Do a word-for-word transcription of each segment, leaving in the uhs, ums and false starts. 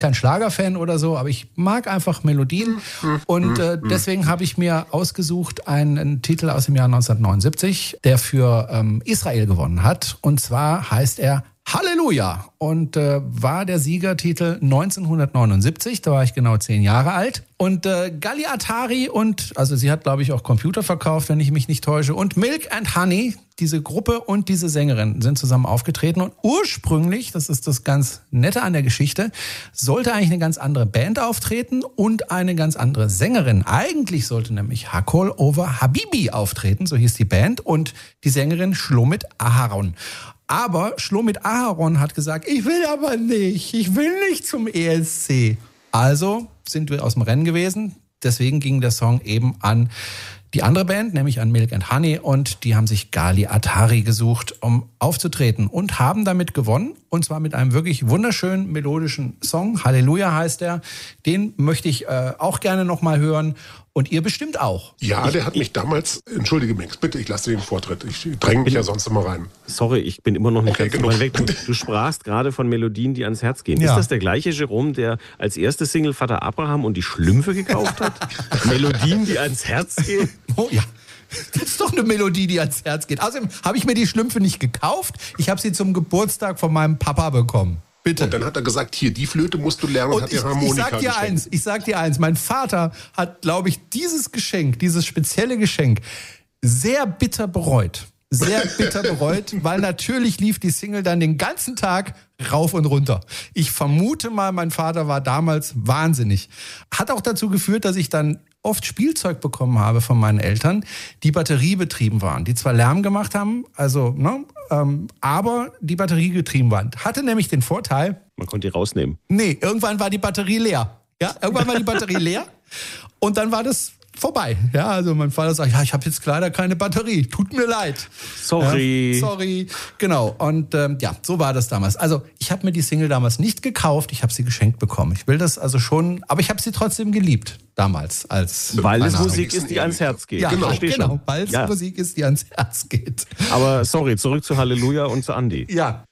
kein Schlagerfan oder so, aber ich mag einfach Melodien. Und äh, deswegen habe ich mir ausgesucht einen, einen Titel aus dem Jahr neunzehnhundertneunundsiebzig, der für ähm, Israel gewonnen hat. Und zwar heißt er Halleluja und äh, war der Siegertitel neunzehnhundertneunundsiebzig, da war ich genau zehn Jahre alt. Und äh, Galli Atari und, also sie hat glaube ich auch Computer verkauft, wenn ich mich nicht täusche, und Milk and Honey, diese Gruppe und diese Sängerin sind zusammen aufgetreten. Und ursprünglich, das ist das ganz Nette an der Geschichte, sollte eigentlich eine ganz andere Band auftreten und eine ganz andere Sängerin. Eigentlich sollte nämlich Hakol over Habibi auftreten, so hieß die Band, und die Sängerin Shlomit Aharon. Aber Shlomit Aharon hat gesagt, ich will aber nicht, ich will nicht zum E S C. Also sind wir aus dem Rennen gewesen. Deswegen ging der Song eben an die andere Band, nämlich an Milk and Honey, und die haben sich Galli Atari gesucht, um aufzutreten, und haben damit gewonnen, und zwar mit einem wirklich wunderschönen melodischen Song. Halleluja heißt er. Den möchte ich äh, auch gerne nochmal hören. Und ihr bestimmt auch. Ja, der hat mich damals, entschuldige Mengs, bitte, ich lasse dir den Vortritt. Ich dränge mich ja sonst immer rein. Sorry, ich bin immer noch nicht okay, ganz weit weg. Du, du sprachst gerade von Melodien, die ans Herz gehen. Ja. Ist das der gleiche Jerome, der als erste Single Vater Abraham und die Schlümpfe gekauft hat? Melodien, die ans Herz gehen? Oh ja. Das ist doch eine Melodie, die ans Herz geht. Außerdem habe ich mir die Schlümpfe nicht gekauft. Ich habe sie zum Geburtstag von meinem Papa bekommen. Bitte. Und dann hat er gesagt, hier, die Flöte musst du lernen, und, und hat dir Harmonika ich sag dir geschenkt. eins, ich sag dir eins, mein Vater hat, glaube ich, dieses Geschenk, dieses spezielle Geschenk sehr bitter bereut. Sehr bitter bereut, weil natürlich lief die Single dann den ganzen Tag rauf und runter. Ich vermute mal, mein Vater war damals wahnsinnig. Hat auch dazu geführt, dass ich dann oft Spielzeug bekommen habe von meinen Eltern, die batteriebetrieben waren, die zwar Lärm gemacht haben, also ne, ähm, aber die batteriegetrieben waren. Hatte nämlich den Vorteil, man konnte die rausnehmen. Nee, irgendwann war die Batterie leer. Ja, irgendwann war die Batterie leer und dann war das vorbei. Ja, also mein Vater sagt, ja, ich habe jetzt leider keine Batterie. Tut mir leid. Sorry. Ja, sorry. Genau. Und ähm, ja, so war das damals. Also ich habe mir die Single damals nicht gekauft, ich habe sie geschenkt bekommen. Ich will das also schon, aber ich habe sie trotzdem geliebt damals. als Weil es Musik ist, die ans Herz geht. Ja, genau, genau, weil es ja. Musik ist, die ans Herz geht. Aber sorry, zurück zu Halleluja und zu Andi. Ja.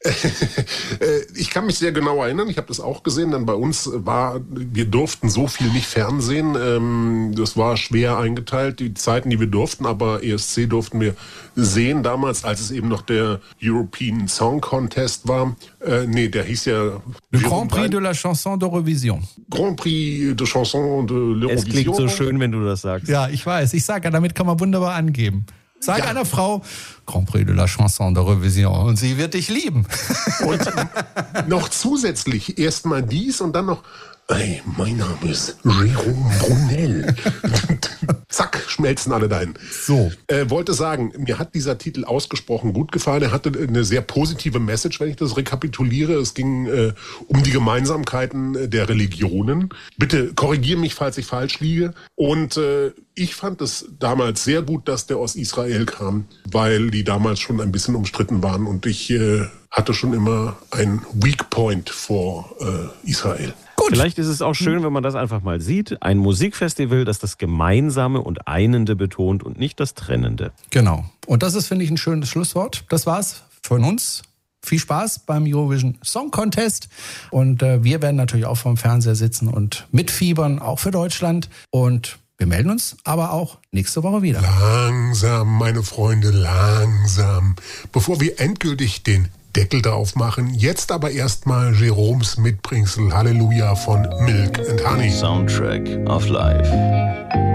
Ich kann mich sehr genau erinnern, ich habe das auch gesehen, denn bei uns war, wir durften so viel nicht fernsehen. Das war schwer eingeteilt, die Zeiten, die wir durften, aber E S C durften wir sehen damals, als es eben noch der European Song Contest war. Äh, nee, der hieß ja... Le Grand Prix de la Chanson d'Eurovision. Grand Prix de Chanson de l'Eurovision. Es klingt so schön, wenn du das sagst. Ja, ich weiß. Ich sage ja, damit kann man wunderbar angeben. Sag Ja. einer Frau, Grand Prix de la Chanson d'Eurovision, und sie wird dich lieben. Und noch zusätzlich erstmal dies und dann noch, hey, mein Name ist Jérôme Brunel. Zack, schmelzen alle dahin. So. Äh, wollte sagen, mir hat dieser Titel ausgesprochen gut gefallen. Er hatte eine sehr positive Message, wenn ich das rekapituliere. Es ging äh, um die Gemeinsamkeiten der Religionen. Bitte korrigiere mich, falls ich falsch liege. Und äh, ich fand es damals sehr gut, dass der aus Israel kam, weil die damals schon ein bisschen umstritten waren. Und ich äh, hatte schon immer ein Weak Point vor äh, Israel. Gut. Vielleicht ist es auch schön, wenn man das einfach mal sieht. Ein Musikfestival, das das Gemeinsame und Einende betont und nicht das Trennende. Genau. Und das ist, finde ich, ein schönes Schlusswort. Das war's von uns. Viel Spaß beim Eurovision Song Contest. Und äh, wir werden natürlich auch vorm Fernseher sitzen und mitfiebern, auch für Deutschland. Und wir melden uns aber auch nächste Woche wieder. Langsam, meine Freunde, langsam. Bevor wir endgültig den Deckel drauf machen, jetzt aber erstmal Jérômes Mitbringsel Halleluja von Milk and Honey. Soundtrack of Life.